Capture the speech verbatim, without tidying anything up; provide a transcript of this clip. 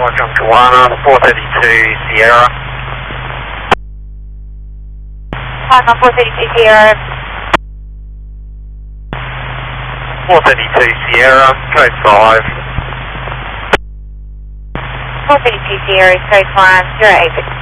Welcome to one, four thirty-two Sierra. Welcome four thirty-two Sierra. four thirty-two Sierra, code five. four thirty-two Sierra, code five, zero eight six.